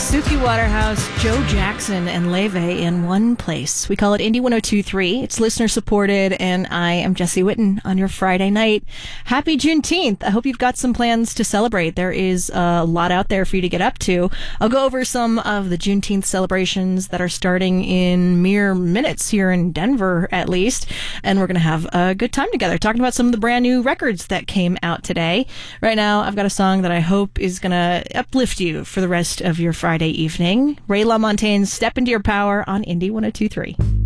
Suki Waterhouse, Joe Jackson, and Leve in one place. We call it Indie 102.3. It's listener supported, and I am Jesse Witten on your Friday night. Happy Juneteenth. I hope you've got some plans to celebrate. There is a lot out there for you to get up to. I'll go over some of the Juneteenth celebrations that are starting in mere minutes here in Denver, at least, and we're going to have a good time together talking about some of the brand new records that came out today. Right now, I've got a song that I hope is going to uplift you for the rest of your Friday evening. Ray LaMontagne's Step Into Your Power on Indie 102.3.